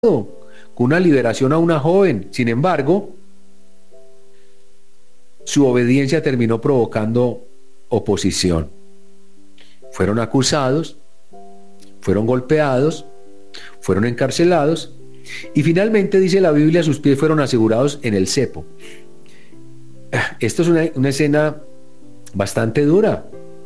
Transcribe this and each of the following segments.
con una liberación a una joven. Sin embargo, su obediencia terminó provocando oposición. Fueron acusados, fueron golpeados, fueron encarcelados y finalmente, dice la Biblia, sus pies fueron asegurados en el cepo. Esto es una escena bastante dura.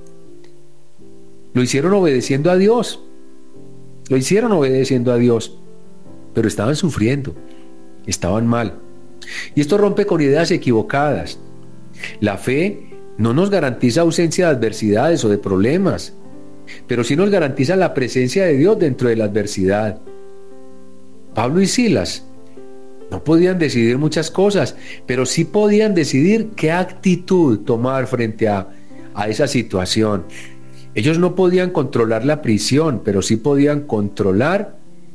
Lo hicieron obedeciendo a Dios. Lo hicieron obedeciendo a Dios, pero estaban sufriendo, estaban mal. Y esto rompe con ideas equivocadas. La fe no nos garantiza ausencia de adversidades o de problemas, pero sí nos garantiza la presencia de Dios dentro de la adversidad. Pablo y Silas no podían decidir muchas cosas, pero sí podían decidir qué actitud tomar frente a esa situación. Ellos no podían controlar la prisión, pero sí podían controlar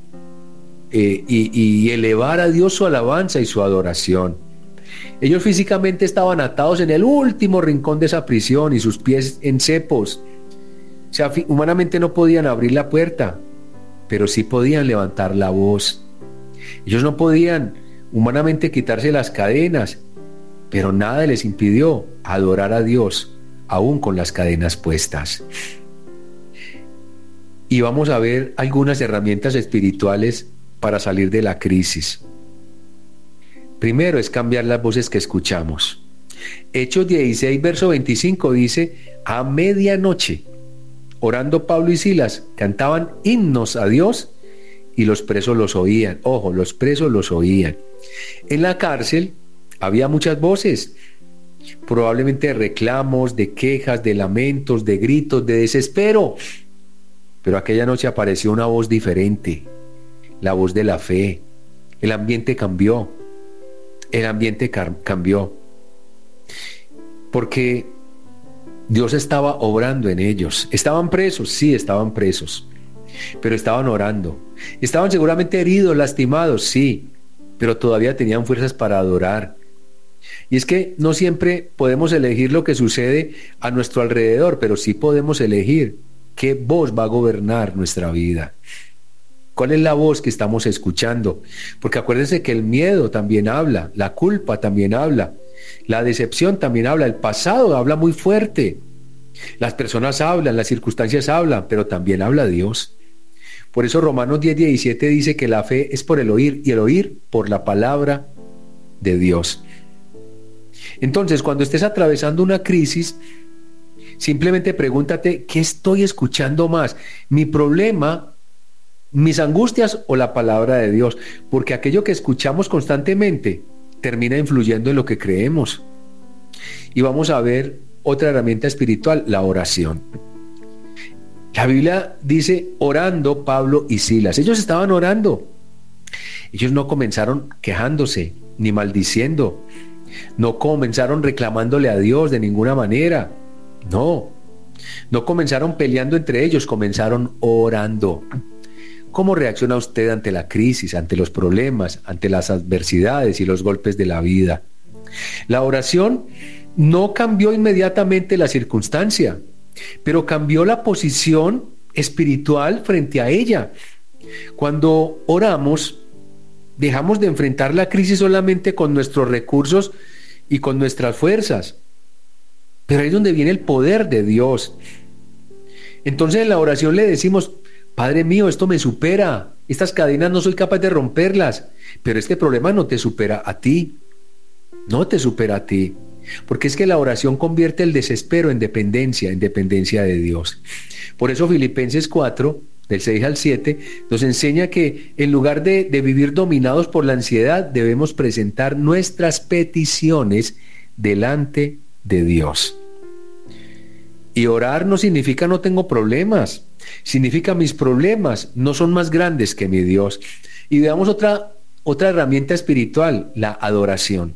y elevar a Dios su alabanza y su adoración. Ellos físicamente estaban atados en el último rincón de esa prisión y sus pies en cepos. O sea, humanamente no podían abrir la puerta, pero sí podían levantar la voz. Ellos no podían humanamente quitarse las cadenas, pero nada les impidió adorar a Dios, aún con las cadenas puestas. Y vamos a ver algunas herramientas espirituales para salir de la crisis. Primero es cambiar las voces que escuchamos. Hechos 16, verso 25 dice: a medianoche, orando Pablo y Silas, cantaban himnos a Dios y los presos los oían. Ojo, los presos los oían. En la cárcel había muchas voces, probablemente de reclamos, de quejas, de lamentos, de gritos, de desespero. Pero aquella noche apareció una voz diferente, la voz de la fe. El ambiente cambió. El ambiente cambió. Porque Dios estaba obrando en ellos. ¿Estaban presos? Sí, estaban presos. Pero estaban orando. Estaban seguramente heridos, lastimados, sí, pero todavía tenían fuerzas para adorar. Y es que no siempre podemos elegir lo que sucede a nuestro alrededor, pero sí podemos elegir qué voz va a gobernar nuestra vida. ¿Cuál es la voz que estamos escuchando? Porque acuérdense que el miedo también habla, la culpa también habla, la decepción también habla, el pasado habla muy fuerte. Las personas hablan, las circunstancias hablan, pero también habla Dios. Por eso Romanos 10:17 dice que la fe es por el oír y el oír por la palabra de Dios. Entonces, cuando estés atravesando una crisis, simplemente pregúntate, ¿qué estoy escuchando más? ¿Mi problema, mis angustias o la palabra de Dios? Porque aquello que escuchamos constantemente termina influyendo en lo que creemos. Y vamos a ver otra herramienta espiritual, la oración. La Biblia dice, orando Pablo y Silas. Ellos estaban orando. Ellos no comenzaron quejándose ni maldiciendo. No comenzaron reclamándole a Dios de ninguna manera. No comenzaron peleando entre ellos, comenzaron orando. ¿Cómo reacciona usted ante la crisis, ante los problemas, ante las adversidades y los golpes de la vida? La oración no cambió inmediatamente la circunstancia, pero cambió la posición espiritual frente a ella. Cuando oramos, dejamos de enfrentar la crisis solamente con nuestros recursos y con nuestras fuerzas. Pero ahí es donde viene el poder de Dios. Entonces en la oración le decimos, Padre mío, esto me supera, estas cadenas no soy capaz de romperlas, pero este problema no te supera a ti, no te supera a ti, porque es que la oración convierte el desespero en dependencia de Dios. Por eso Filipenses 4, del 6 al 7, nos enseña que en lugar de vivir dominados por la ansiedad, debemos presentar nuestras peticiones delante de Dios. Y orar no significa no tengo problemas, significa mis problemas no son más grandes que mi Dios. Y veamos otra herramienta espiritual, la adoración.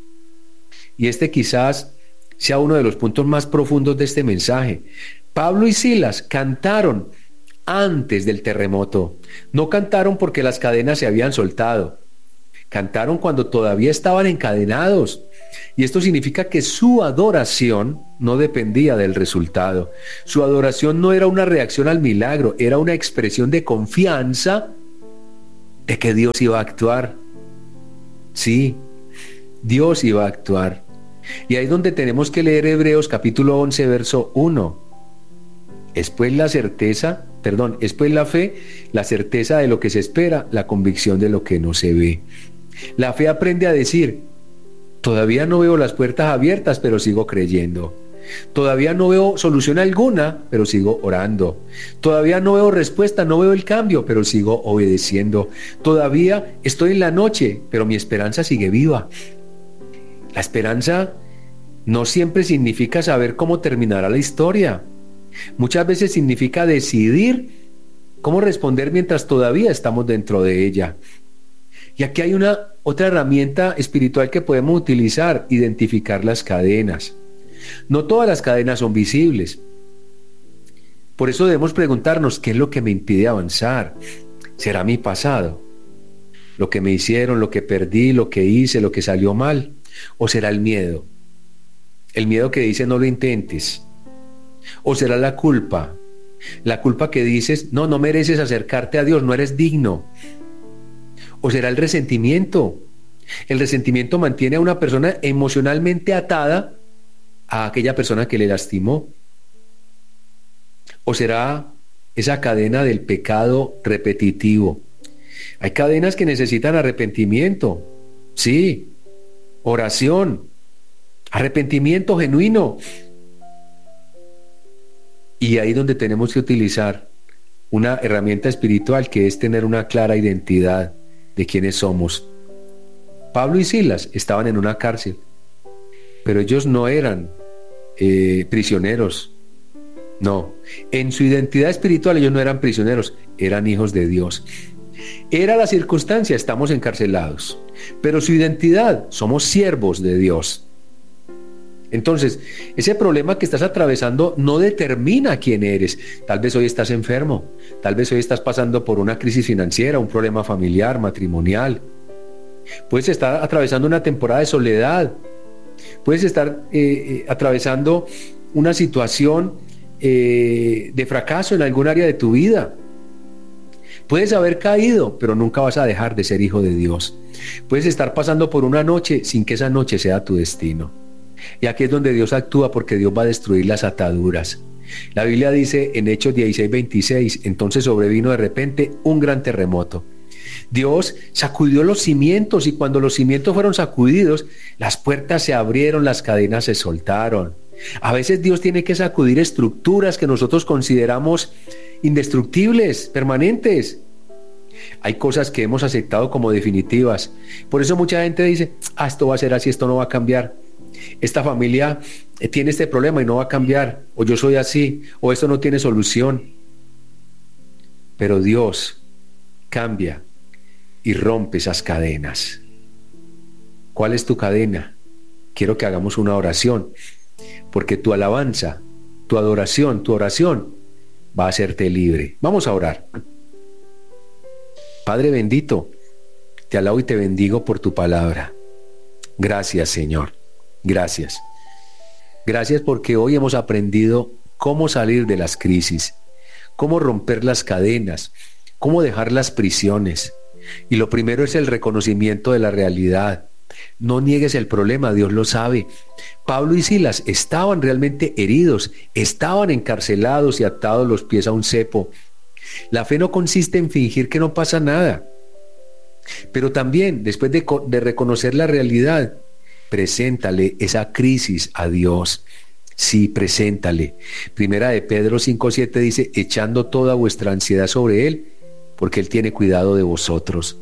Y este quizás sea uno de los puntos más profundos de este mensaje. Pablo y Silas cantaron antes del terremoto. No cantaron porque las cadenas se habían soltado. Cantaron cuando todavía estaban encadenados. Y esto significa que su adoración no dependía del resultado. Su adoración no era una reacción al milagro, era una expresión de confianza de que Dios iba a actuar. Sí, Dios iba a actuar. Y ahí es donde tenemos que leer Hebreos capítulo 11, verso 1. Es pues la fe, la certeza de lo que se espera, la convicción de lo que no se ve. La fe aprende a decir, todavía no veo las puertas abiertas, pero sigo creyendo. Todavía no veo solución alguna, pero sigo orando. Todavía no veo respuesta, no veo el cambio, pero sigo obedeciendo. Todavía estoy en la noche, pero mi esperanza sigue viva. La esperanza no siempre significa saber cómo terminará la historia. Muchas veces significa decidir cómo responder mientras todavía estamos dentro de ella. Y aquí hay otra herramienta espiritual que podemos utilizar: identificar las cadenas. No todas las cadenas son visibles. Por eso debemos preguntarnos, ¿qué es lo que me impide avanzar? ¿Será mi pasado? ¿Lo que me hicieron, lo que perdí, lo que hice, lo que salió mal? ¿O será el miedo? El miedo que dice no lo intentes. ¿O será la culpa? La culpa que dices, no mereces acercarte a Dios, no eres digno. ¿O será el resentimiento? El resentimiento mantiene a una persona emocionalmente atada a aquella persona que le lastimó. ¿O será esa cadena del pecado repetitivo? Hay cadenas que necesitan arrepentimiento, sí, oración, arrepentimiento genuino. Y ahí donde tenemos que utilizar una herramienta espiritual, que es tener una clara identidad de quiénes somos. Pablo y Silas estaban en una cárcel, pero ellos no eran prisioneros. No, en su identidad espiritual ellos no eran prisioneros, eran hijos de Dios. Era la circunstancia, estamos encarcelados, pero su identidad, somos siervos de Dios. Entonces, ese problema que estás atravesando no determina quién eres. Tal vez hoy estás enfermo, tal vez hoy estás pasando por una crisis financiera, un problema familiar, matrimonial. Puedes estar atravesando una temporada de soledad, puedes estar atravesando una situación de fracaso en algún área de tu vida. Puedes haber caído, pero nunca vas a dejar de ser hijo de Dios. Puedes estar pasando por una noche sin que esa noche sea tu destino. Y aquí es donde Dios actúa, porque Dios va a destruir las ataduras. La Biblia dice en Hechos 16:26, entonces sobrevino de repente un gran terremoto. Dios sacudió los cimientos, y cuando los cimientos fueron sacudidos, las puertas se abrieron, las cadenas se soltaron. A veces Dios tiene que sacudir estructuras que nosotros consideramos indestructibles, permanentes. Hay cosas que hemos aceptado como definitivas. Por eso mucha gente dice, esto va a ser así, esto no va a cambiar. Esta familia tiene este problema y no va a cambiar. O yo soy así, o esto no tiene solución. Pero Dios cambia y rompe esas cadenas. ¿Cuál es tu cadena? Quiero que hagamos una oración, porque tu alabanza, tu adoración, tu oración va a hacerte libre. Vamos a orar. Padre bendito, te alabo y te bendigo por tu palabra. Gracias, Señor. Gracias. Gracias porque hoy hemos aprendido cómo salir de las crisis, cómo romper las cadenas, cómo dejar las prisiones. Y lo primero es el reconocimiento de la realidad. No niegues el problema, Dios lo sabe. Pablo y Silas estaban realmente heridos, estaban encarcelados y atados los pies a un cepo. La fe no consiste en fingir que no pasa nada, pero también, después de reconocer la realidad, preséntale esa crisis a Dios. Sí, preséntale. Primera de Pedro 5:7 dice, echando toda vuestra ansiedad sobre Él, porque Él tiene cuidado de vosotros.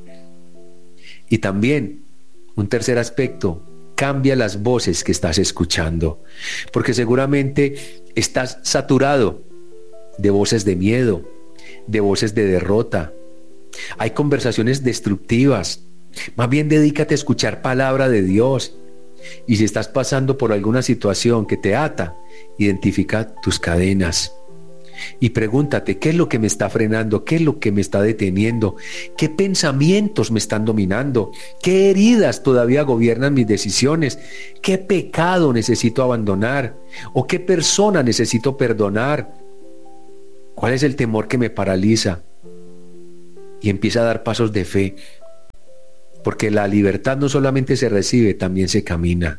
Y también, un tercer aspecto, cambia las voces que estás escuchando, porque seguramente estás saturado de voces de miedo, de voces de derrota. Hay conversaciones destructivas. Más bien dedícate a escuchar palabra de Dios. Y si estás pasando por alguna situación que te ata, identifica tus cadenas y pregúntate, ¿qué es lo que me está frenando? ¿Qué es lo que me está deteniendo? ¿Qué pensamientos me están dominando? ¿Qué heridas todavía gobiernan mis decisiones? ¿Qué pecado necesito abandonar? ¿O qué persona necesito perdonar? ¿Cuál es el temor que me paraliza? y empieza a dar pasos de fe, porque la libertad no solamente se recibe, también se camina.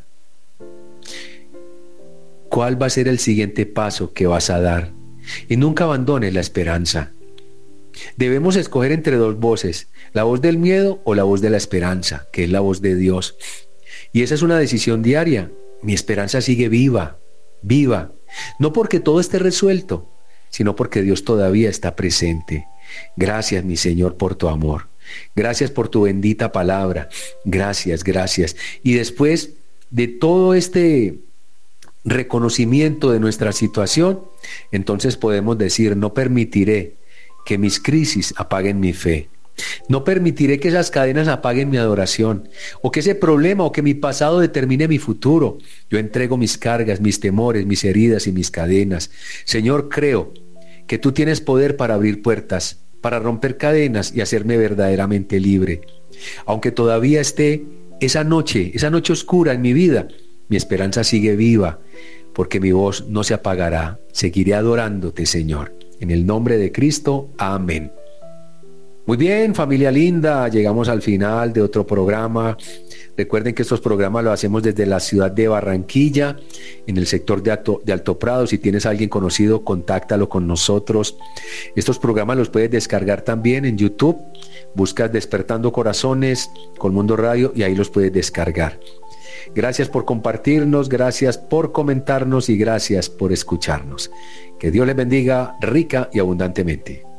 ¿Cuál va a ser el siguiente paso que vas a dar? Y nunca abandones la esperanza. Debemos escoger entre dos voces, la voz del miedo o la voz de la esperanza, que es la voz de Dios. Y esa es una decisión diaria. Mi esperanza sigue viva, viva, no porque todo esté resuelto, sino porque Dios todavía está presente. Gracias, mi Señor, por tu amor. Gracias por tu bendita palabra. Gracias, gracias. Y después de todo este reconocimiento de nuestra situación, entonces podemos decir: no permitiré que mis crisis apaguen mi fe. No permitiré que esas cadenas apaguen mi adoración, o que ese problema o que mi pasado determine mi futuro. Yo entrego mis cargas, mis temores, mis heridas y mis cadenas. Señor, creo que tú tienes poder para abrir puertas, para romper cadenas y hacerme verdaderamente libre. Aunque todavía esté esa noche oscura en mi vida, mi esperanza sigue viva, porque mi voz no se apagará. Seguiré adorándote, Señor. En el nombre de Cristo, amén. Muy bien, familia linda, llegamos al final de otro programa. Recuerden que estos programas los hacemos desde la ciudad de Barranquilla, en el sector de Alto Prado. Si tienes a alguien conocido, contáctalo con nosotros. Estos programas los puedes descargar también en YouTube. Buscas Despertando Corazones con Mundo Radio y ahí los puedes descargar. Gracias por compartirnos, gracias por comentarnos y gracias por escucharnos. Que Dios les bendiga rica y abundantemente.